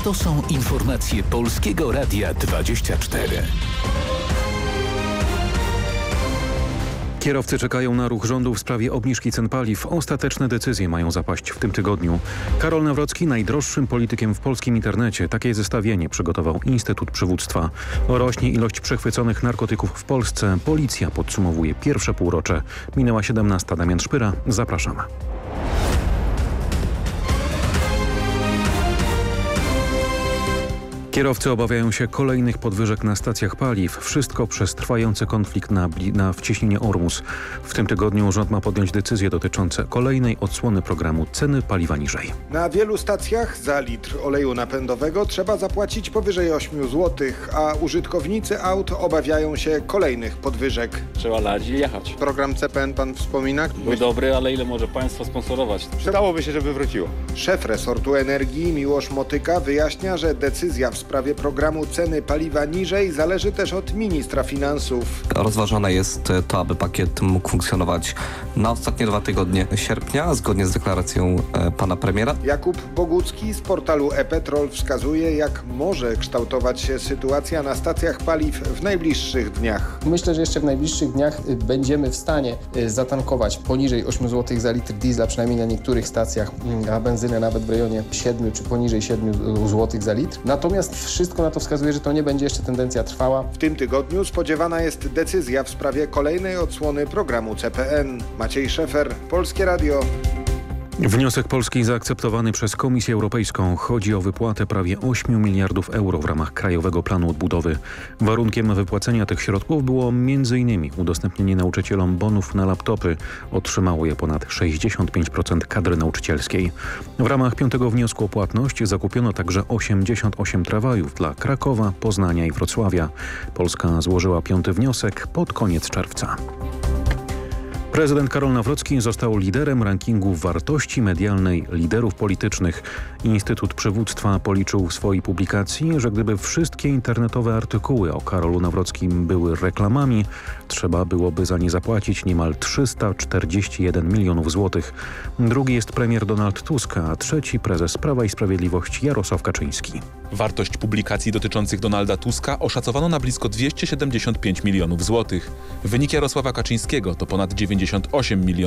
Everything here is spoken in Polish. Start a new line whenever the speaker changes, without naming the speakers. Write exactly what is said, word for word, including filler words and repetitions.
To są informacje Polskiego Radia dwadzieścia cztery.
Kierowcy czekają na ruch rządu w sprawie obniżki cen paliw. Ostateczne decyzje mają zapaść w tym tygodniu. Karol Nawrocki, najdroższym politykiem w polskim internecie. Takie zestawienie przygotował Instytut Przywództwa. Rośnie ilość przechwyconych narkotyków w Polsce. Policja podsumowuje pierwsze półrocze. Minęła siedemnasta. Damian Szpyra. Zapraszam. Kierowcy obawiają się kolejnych podwyżek na stacjach paliw. Wszystko przez trwający konflikt na, na wcieśnienie Ormus. W tym tygodniu rząd ma podjąć decyzje dotyczące kolejnej odsłony programu ceny paliwa niżej.
Na wielu stacjach za litr oleju napędowego trzeba zapłacić powyżej ośmiu złotych, a użytkownicy aut obawiają się kolejnych podwyżek.
Trzeba lać i jechać.
Program C P N pan wspomina?
Był dobry, ale ile może państwo sponsorować?
Przydałoby się, żeby wróciło. Szef resortu energii Miłosz Motyka wyjaśnia, że decyzja w sprawie programu ceny paliwa niżej zależy też od ministra finansów.
Rozważane jest to, aby pakiet mógł funkcjonować na ostatnie dwa tygodnie sierpnia, zgodnie z deklaracją e, pana premiera.
Jakub Bogucki z portalu e-Petrol wskazuje, jak może kształtować się sytuacja na stacjach paliw w najbliższych dniach.
Myślę, że jeszcze w najbliższych dniach będziemy w stanie zatankować poniżej ośmiu złotych za litr diesla, przynajmniej na niektórych stacjach, a benzynę nawet w rejonie siedmiu czy poniżej siedmiu złotych za litr. Natomiast wszystko na to wskazuje, że to nie będzie jeszcze tendencja trwała.
W tym tygodniu spodziewana jest decyzja w sprawie kolejnej odsłony programu C P N. Maciej Szefer, Polskie Radio.
Wniosek Polski zaakceptowany przez Komisję Europejską. Chodzi o wypłatę prawie ośmiu miliardów euro w ramach Krajowego Planu Odbudowy. Warunkiem wypłacenia tych środków było między innymi udostępnienie nauczycielom bonów na laptopy. Otrzymało je ponad sześćdziesiąt pięć procent kadry nauczycielskiej. W ramach piątego wniosku o płatność zakupiono także osiemdziesiąt osiem tramwajów dla Krakowa, Poznania i Wrocławia. Polska złożyła piąty wniosek pod koniec czerwca. Prezydent Karol Nawrocki został liderem rankingu wartości medialnej liderów politycznych. Instytut Przywództwa policzył w swojej publikacji, że gdyby wszystkie internetowe artykuły o Karolu Nawrockim były reklamami, trzeba byłoby za nie zapłacić niemal trzysta czterdzieści jeden milionów złotych. Drugi jest premier Donald Tusk, a trzeci prezes Prawa i Sprawiedliwości Jarosław Kaczyński.
Wartość publikacji dotyczących Donalda Tuska oszacowano na blisko dwieście siedemdziesiąt pięć milionów złotych. Wynik Jarosława Kaczyńskiego to ponad dziewięćdziesiąt osiem milionów.